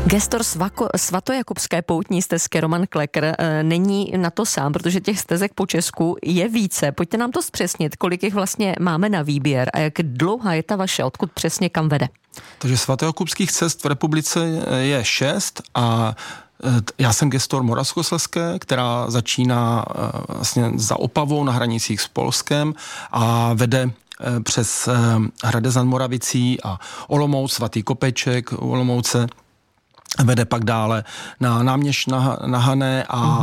Gestor svatojakubské poutní stezky Roman Klecker není na to sám, protože těch stezek po Česku je více. Pojďte nám to zpřesnit, kolik jich vlastně máme na výběr a jak dlouhá je ta vaše, odkud přesně kam vede? Takže svatojakubských cest v republice je 6 a já jsem gestor Moravskoslezské, která začíná vlastně za Opavou na hranicích s Polskem a vede přes Hradec nad Moravicí a Olomouc, Svatý Kopeček, Olomouce, vede pak dále na Náměšť na Hané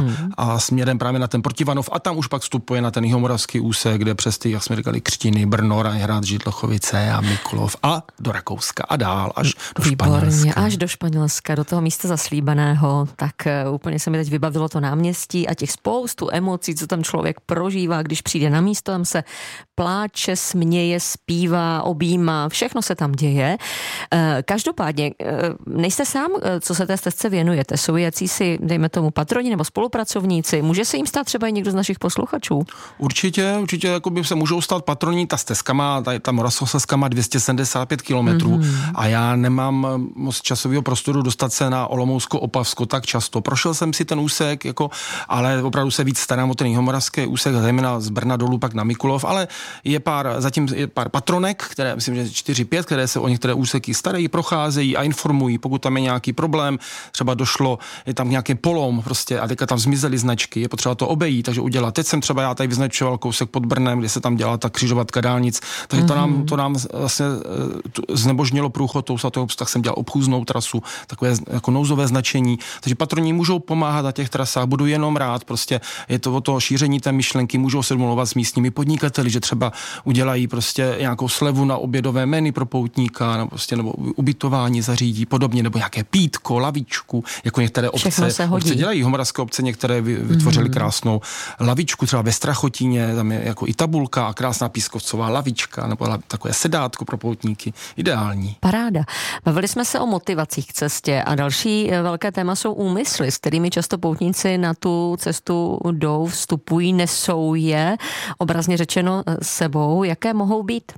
a směrem právě na ten Protivanov a tam už pak vstupuje na ten jihomoravský úsek, kde přes ty, jak jsme říkali, Křtiny, Brno, Rajhrad, Žitlochovice a Mikulov a do Rakouska a dál až do Španělska. Až do Španělska, do toho místa zaslíbeného, tak úplně se mi teď vybavilo to náměstí a těch spoustu emocí, co tam člověk prožívá, když přijde na místo, tam se pláče, směje, zpívá, objímá, všechno se tam děje. Každopádně, nejste sám, co se té stezce věnujete? Jsou jacísi, dejme tomu, patroni nebo spolupracovníci? Může se jim stát třeba i někdo z našich posluchačů? Určitě jakoby se můžou stát patroni. Ta stezka má, ta Moravskoslezská má 275 kilometrů a já nemám moc časového prostoru dostat se na Olomoucko, Opavsko tak často. Prošel jsem si ten úsek, ale opravdu se víc starám o ten jihomoravský úsek, zejména z Brna dolů pak na Mikulov, ale zatím je pár patronek, které, myslím, že 4-5, které se o některé úseky starají, procházejí a informují, pokud tam je nějaký problém, třeba je tam nějaký polom prostě a teďka tam zmizely značky, je potřeba to obejít, takže udělat. Teď jsem třeba já tady vyznačoval kousek pod Brnem, kde se tam dělá ta křižovatka dálnic, takže to nám vlastně znemožnilo průchod tou Svatojakubskou, tak jsem dělal obchůznou trasu, takové jako nouzové značení, takže patroni můžou pomáhat na těch trasách, budu jenom rád, prostě je to o to šíření té myšlenky, můžou se domluvat s místními podnikateli, že třeba udělají prostě nějakou slevu na obědové menu pro poutníka, nebo ubytování zařídí, podobně, nebo nějaké pítko, lavičku, jako některé obce dělají, jihomoravské obce některé vytvořily krásnou lavičku, třeba ve Strachotíně, tam je jako i tabulka a krásná pískovcová lavička, nebo takové sedátko pro poutníky, ideální. Paráda. Bavili jsme se o motivacích k cestě a další velké téma jsou úmysly, s kterými často poutníci na tu cestu jdou, vstupují, nesou je, obrazně řečeno sebou. Jaké mohou být?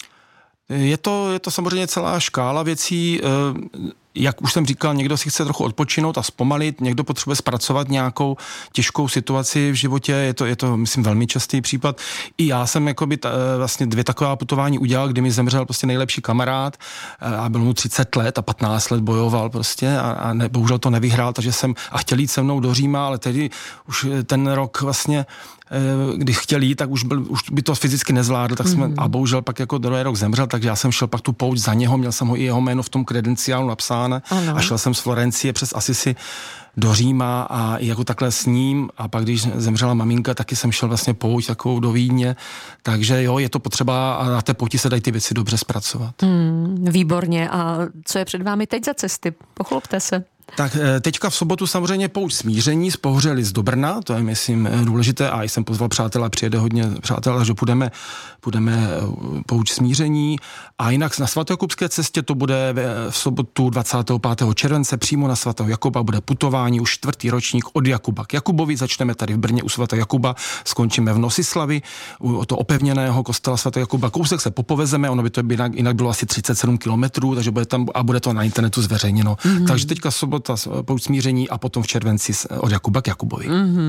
Je to samozřejmě celá škála věcí. Jak už jsem říkal, někdo si chce trochu odpočinout a zpomalit, někdo potřebuje zpracovat nějakou těžkou situaci v životě, je to myslím velmi častý případ. I já jsem vlastně 2 taková putování udělal, kdy mi zemřel prostě nejlepší kamarád a bylo mu 30 let a 15 let bojoval prostě a bohužel to nevyhrál, takže jsem chtěl jít se mnou do Říma, ale tedy už ten rok vlastně když chtěl jít, tak už by to fyzicky nezvládl, tak a bohužel pak jako druhý rok zemřel, takže já jsem šel pak tu pouť za něho, měl jsem ho i jeho jméno v tom kredenciálu napsáno a šel jsem z Florencie přes Asisi do Říma a jako takhle s ním a pak když zemřela maminka, taky jsem šel vlastně pouť takovou do Vídně, takže jo, je to potřeba a na té pouti se dají ty věci dobře zpracovat. Výborně. A co je před vámi teď za cesty? Pochlupte se. Tak teďka v sobotu samozřejmě pouť smíření z Pohořelic do Brna, to je myslím důležité a jsem pozval přátelé, přijede hodně přátel, takže půjdeme pouť smíření a jinak na svatojakubské cestě to bude v sobotu 25. července přímo na svatého Jakuba bude putování, už 4. ročník od Jakuba k Jakubovi, začneme tady v Brně u svatého Jakuba, skončíme v Nosislavi u toho opevněného kostela svatého Jakuba, kousek se popovezeme, ono by to jinak bylo asi 37 kilometrů, takže bude to na internetu zveřejněno. Takže teďka sobota pouť smíření a potom v červenci od Jakuba k Jakubovi.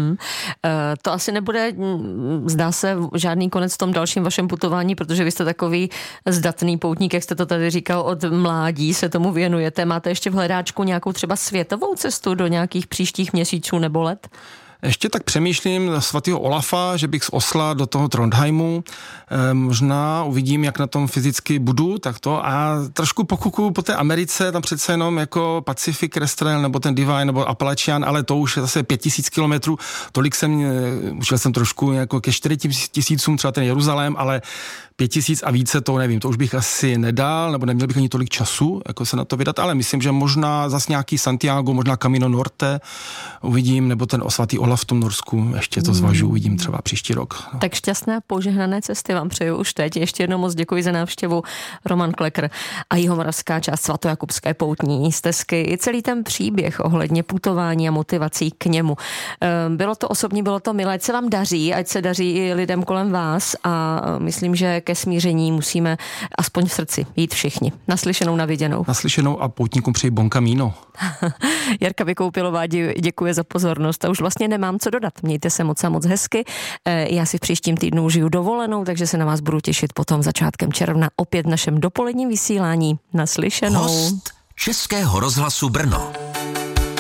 To asi nebude, zdá se, žádný konec v tom dalším vašem putování, protože vy jste takový zdatný poutník, jak jste to tady říkal, od mládí se tomu věnujete. Máte ještě v hledáčku nějakou třeba světovou cestu do nějakých příštích měsíců nebo let? Ještě tak přemýšlím svatého Olafa, že bych z Osla do toho Trondheimu, možná uvidím, jak na tom fyzicky budu, tak to a trošku pokukuju po té Americe, tam přece jenom jako Pacific Crest Trail, nebo ten Divine, nebo Appalachian, ale to už je zase 5000 kilometrů, učil jsem trošku jako ke 4000, třeba ten Jeruzalém, ale 5000 a více, to nevím, to už bych asi nedal, nebo neměl bych ani tolik času, jako se na to vydat, ale myslím, že možná zase nějaký Santiago, možná Camino Norte uvidím, nebo ten svatý Olaf v tom Norsku, ještě to zvažu, uvidím třeba příští rok. No. Tak šťastné a požehnané cesty vám přeju už teď. Ještě jednou moc děkuji za návštěvu, Roman Klecker a jihomoravská část svatojakubské poutní stezky. I celý ten příběh ohledně putování a motivací k němu. Bylo to osobní, bylo to milé, ať se vám daří, ať se daří i lidem kolem vás a myslím, že ke smíření musíme aspoň v srdci jít všichni. Naslyšenou, na viděnou. Naslyšenou a poutníkům přeji bon camino. Jarka Vykoupilová děkuje za pozornost a už vlastně nemám co dodat. Mějte se moc a moc hezky. Já si v příštím týdnu užiju dovolenou, takže se na vás budu těšit potom začátkem června opět v našem dopoledním vysílání. Naslyšenou. Host Českého rozhlasu Brno.